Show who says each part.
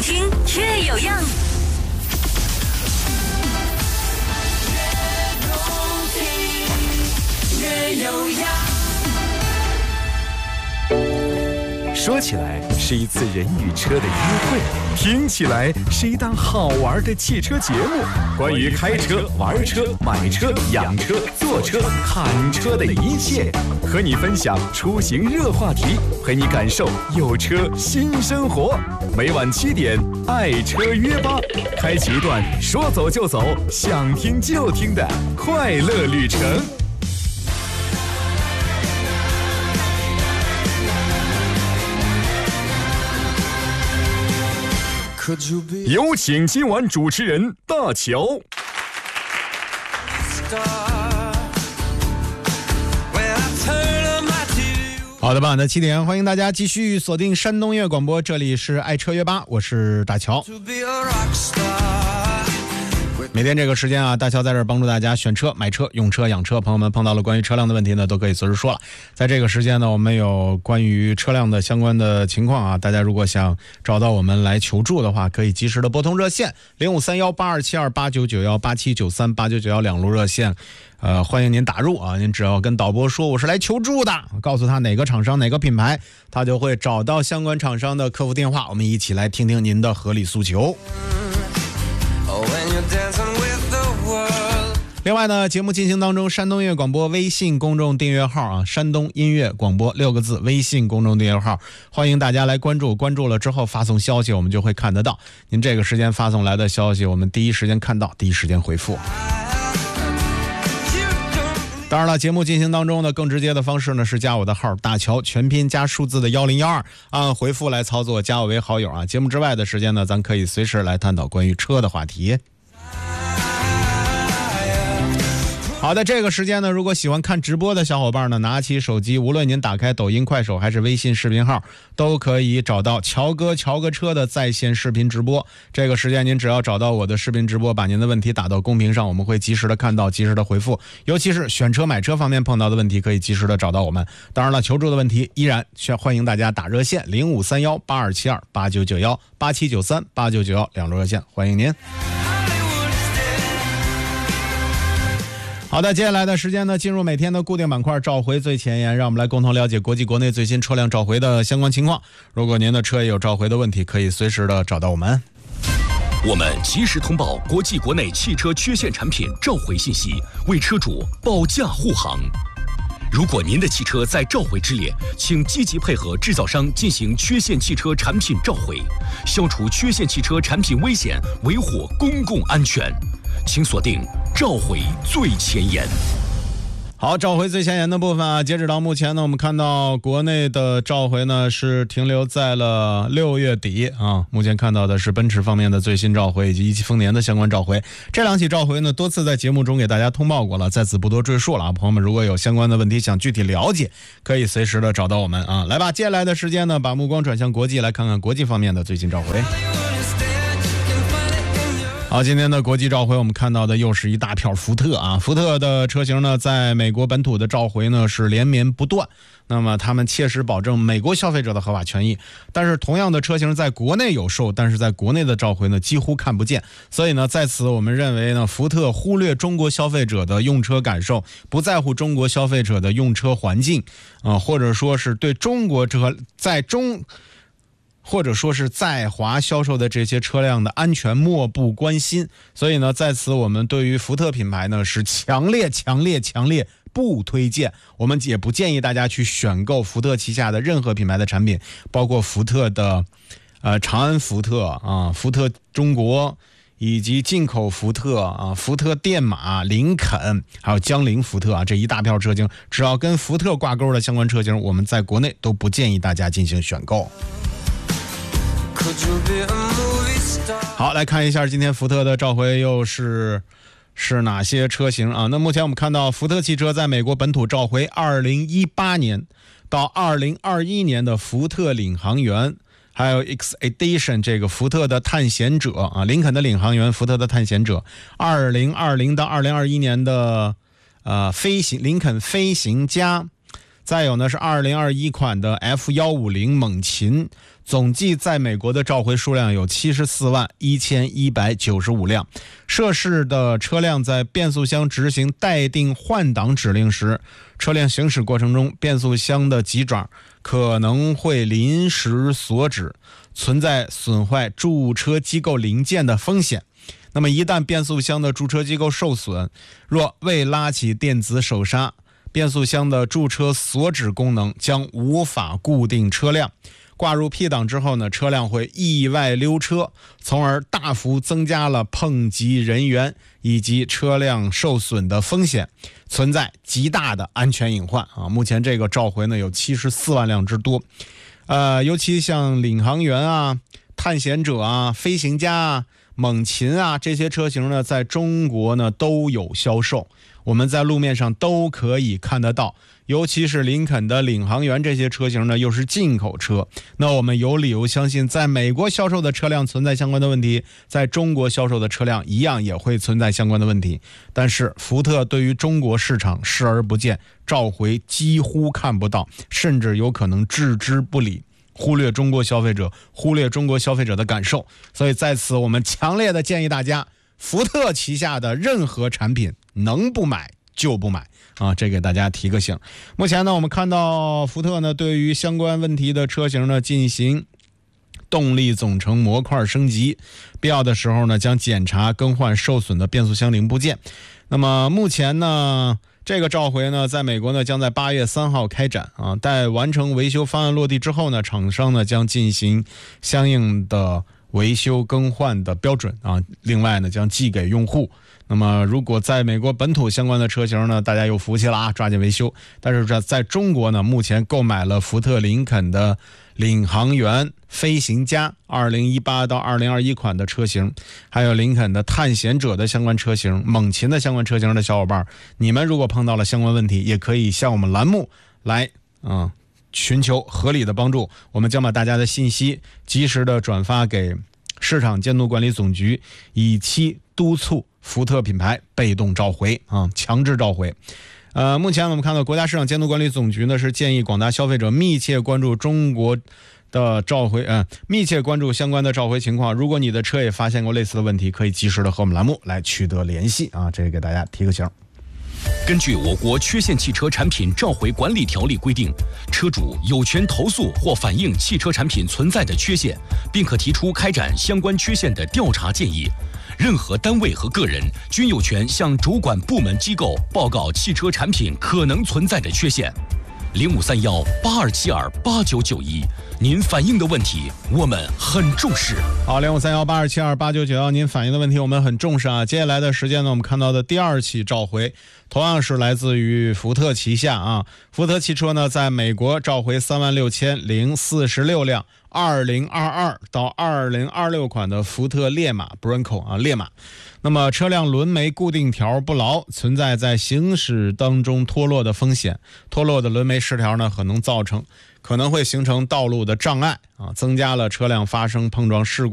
Speaker 1: 听越有样。越有样。
Speaker 2: 说起来是一次人与车的约会，听起来是一档好玩的汽车节目，关于开车、玩车、买车、养车、坐车、看车的一切，和你分享出行热话题，陪你感受有车新生活。每晚7点，爱车约吧，开启一段说走就走、想听就听的快乐旅程。有请今晚主持人大乔。
Speaker 3: 好的吧，那7点，欢迎大家继续锁定山东音乐广播，这里是爱车约吧，我是大乔。每天这个时间啊，大乔在这儿帮助大家选车、买车、用车、养车。朋友们碰到了关于车辆的问题呢，都可以随时说了。在这个时间呢，我们有关于车辆的相关的情况啊，大家如果想找到我们来求助的话，可以及时的拨通热线05318272899187938991两路热线。欢迎您打入啊！您只要跟导播说我是来求助的，告诉他哪个厂商哪个品牌，他就会找到相关厂商的客服电话，我们一起来听听您的合理诉求。另外呢，节目进行当中，山东音乐广播微信公众订阅号啊，山东音乐广播6个字微信公众订阅号，欢迎大家来关注，关注了之后发送消息，我们就会看得到您这个时间发送来的消息，我们第一时间看到，第一时间回复。当然了，节目进行当中呢，更直接的方式呢是加我的号大乔，全拼加数字的1012，按回复来操作，加我为好友啊。节目之外的时间呢，咱可以随时来探讨关于车的话题。好的，这个时间呢，如果喜欢看直播的小伙伴呢，拿起手机，无论您打开抖音、快手还是微信视频号，都可以找到乔哥车的在线视频直播。这个时间您只要找到我的视频直播，把您的问题打到公屏上，我们会及时的看到，及时的回复。尤其是选车买车方面碰到的问题，可以及时的找到我们。当然了，求助的问题依然欢迎大家打热线05318272899187938991两路热线，欢迎您。好的，接下来的时间呢，进入每天的固定板块召回最前沿，让我们来共同了解国际国内最新车辆召回的相关情况。如果您的车也有召回的问题，可以随时的找到我们。
Speaker 4: 我们及时通报国际国内汽车缺陷产品召回信息，为车主保驾护航。如果您的汽车在召回之列，请积极配合制造商进行缺陷汽车产品召回，消除缺陷汽车产品危险，维护公共安全。请锁定召回最前沿。
Speaker 3: 好，召回最前沿的部分啊，截止到目前呢，我们看到国内的召回呢是停留在了6月底啊。目前看到的是奔驰方面的最新召回以及一汽丰年的相关召回。这两起召回呢，多次在节目中给大家通报过了，在此不多赘述了啊。朋友们如果有相关的问题想具体了解，可以随时的找到我们啊。来吧，接下来的时间呢，把目光转向国际，来看看国际方面的最新召回。好，今天的国际召回我们看到的又是一大票福特啊。福特的车型呢，在美国本土的召回呢是连绵不断，那么他们切实保证美国消费者的合法权益。但是同样的车型在国内有售，但是在国内的召回呢几乎看不见。所以呢，在此我们认为呢，福特忽略中国消费者的用车感受，不在乎中国消费者的用车环境或者说是对中国车或者说是在华销售的这些车辆的安全漠不关心。所以呢，在此我们对于福特品牌呢是强烈不推荐，我们也不建议大家去选购福特旗下的任何品牌的产品，包括福特的长安福特啊、福特中国以及进口福特啊、福特电马、林肯还有江铃福特啊，这一大票车型，只要跟福特挂钩的相关车型，我们在国内都不建议大家进行选购。好，来看一下今天福特的召回又是哪些车型啊？那目前我们看到福特汽车在美国本土召回2018年到2021年的福特领航员，还有 Expedition 这个福特的探险者啊，林肯的领航员，福特的探险者，2020到2021年的林肯飞行家。 再有呢是2021款的 F150 猛禽，总计在美国的召回数量有74万1195辆。涉事的车辆在变速箱执行待定换挡指令时，车辆行驶过程中变速箱的棘爪可能会临时锁止，存在损坏驻车机构零件的风险。那么一旦变速箱的驻车机构受损，若未拉起电子手刹，变速箱的驻车锁止功能将无法固定车辆。挂入 P 档之后呢，车辆会意外溜车，从而大幅增加了碰击人员以及车辆受损的风险，存在极大的安全隐患啊！目前这个召回呢有74万辆之多，尤其像领航员啊、探险者啊、飞行家啊、猛禽啊这些车型呢，在中国呢都有销售，我们在路面上都可以看得到。尤其是林肯的领航员这些车型呢，又是进口车，那我们有理由相信，在美国销售的车辆存在相关的问题，在中国销售的车辆一样也会存在相关的问题。但是福特对于中国市场视而不见，召回几乎看不到，甚至有可能置之不理，忽略中国消费者，忽略中国消费者的感受。所以在此我们强烈的建议大家，福特旗下的任何产品能不买就不买啊，这给大家提个醒。目前呢，我们看到福特呢对于相关问题的车型呢进行动力总成模块升级，必要的时候呢将检查更换受损的变速箱零部件。那么目前呢，这个召回呢在美国呢将在8月3号开展啊，待完成维修方案落地之后呢，厂商呢将进行相应的维修更换的标准啊，另外呢将寄给用户。那么如果在美国本土相关的车型呢，大家有福气了啊，抓紧维修。但是在中国呢，目前购买了福特林肯的领航员、飞行家2018到2021款的车型，还有林肯的探险者的相关车型、猛禽的相关车型的小伙伴，你们如果碰到了相关问题，也可以向我们栏目来寻求合理的帮助。我们将把大家的信息及时的转发给市场监督管理总局，以期督促福特品牌被动召回啊，强制召回。目前我们看到国家市场监督管理总局呢是建议广大消费者密切关注中国的召回，密切关注相关的召回情况。如果你的车也发现过类似的问题，可以及时的和我们栏目来取得联系啊，这个给大家提个醒。
Speaker 4: 根据我国缺陷汽车产品召回管理条例规定，车主有权投诉或反映汽车产品存在的缺陷，并可提出开展相关缺陷的调查建议。任何单位和个人均有权向主管部门机构报告汽车产品可能存在的缺陷。053182728991，您反映的问题我们很重视。
Speaker 3: 好，053182728991，您反映的问题我们很重视啊。接下来的时间呢，我们看到的第二起召回，同样是来自于福特旗下啊。福特汽车呢，在美国召回36046辆2022到2026款的福特烈马 Bronco 啊，烈马。那么车辆轮眉固定条不牢，存在在行驶当中脱落的风险。脱落的轮眉失调呢，可能会形成道路的障碍啊，增加了车辆发生碰撞事故